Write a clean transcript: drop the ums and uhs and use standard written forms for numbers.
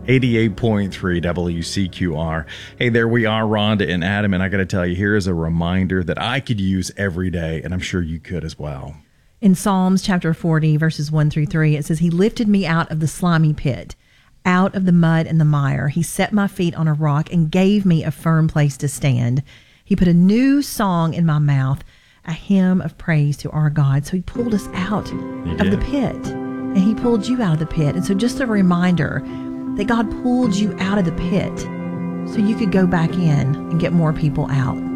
88.3 WCQR. Hey, there we are, Rhonda and Adam, and I got to tell you, here is a reminder that I could use every day, and I'm sure you could as well. In Psalms chapter 40, verses 1 through 3, it says, He lifted me out of the slimy pit, out of the mud and the mire. He set my feet on a rock and gave me a firm place to stand. He put a new song in my mouth, a hymn of praise to our God. So he pulled us out of the pit, and he pulled you out of the pit. And so just a reminder that God pulled you out of the pit so you could go back in and get more people out.